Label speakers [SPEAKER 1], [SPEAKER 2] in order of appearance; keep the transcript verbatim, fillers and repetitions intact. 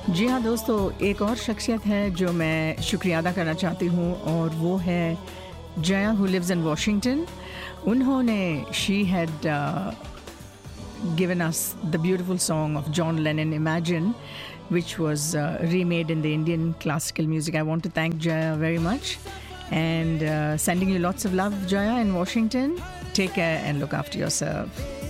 [SPEAKER 1] जी हाँ दोस्तों, एक और शख्सियत है जो मैं शुक्रिया अदा करना चाहती हूँ और वो है Jaya who lives in Washington. उन्होंने she had given us the beautiful song of John Lennon, Imagine, which was uh, remade in the Indian classical music. I want to thank Jaya very much and uh, sending you lots of love, Jaya, in Washington. Take care and look after yourself.